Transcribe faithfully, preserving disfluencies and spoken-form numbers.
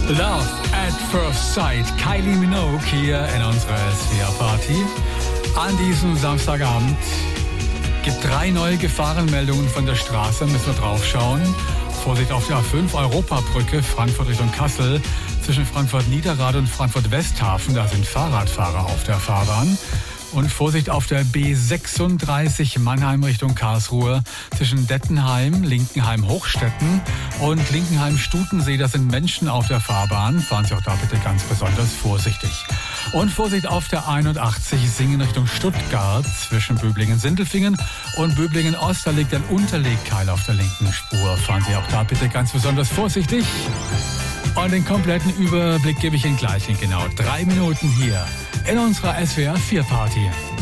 Love at First Sight. Kylie Minogue hier in unserer S W R-Party. An diesem Samstagabend gibt drei neue Gefahrenmeldungen von der Straße, müssen wir drauf schauen. Vorsicht auf der A fünf, Europabrücke, Frankfurt Richtung Kassel. Zwischen Frankfurt-Niederrad und Frankfurt-Westhafen, da sind Fahrradfahrer auf der Fahrbahn. Und Vorsicht auf der B sechsunddreißig Mannheim Richtung Karlsruhe zwischen Dettenheim, Linkenheim-Hochstetten und Linkenheim-Stutensee. Das sind Menschen auf der Fahrbahn. Fahren Sie auch da bitte ganz besonders vorsichtig. Und Vorsicht auf der einundachtzig Singen Richtung Stuttgart zwischen Böblingen-Sindelfingen und Böblingen-Ost. Da liegt ein Unterlegkeil auf der linken Spur. Fahren Sie auch da bitte ganz besonders vorsichtig. Und den kompletten Überblick gebe ich Ihnen gleich in genau drei Minuten hier in unserer S W R vier Party.